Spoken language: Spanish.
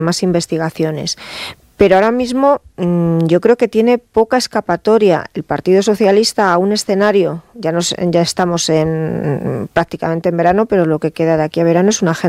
más investigaciones. Pero ahora mismo yo creo que tiene poca escapatoria el Partido Socialista a un escenario. Ya estamos prácticamente en verano, pero lo que queda de aquí a verano es una agenda